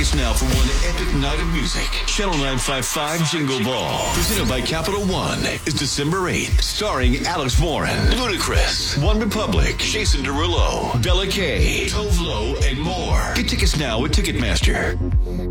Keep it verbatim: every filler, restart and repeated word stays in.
tickets now for one epic night of music. Channel nine fifty-five Jingle Ball, presented by Capital One, is December eighth, starring Alex Warren, Ludacris, One Republic, Jason Derulo, Bella Kay, Tove Lo, and more. Get tickets now at Ticketmaster.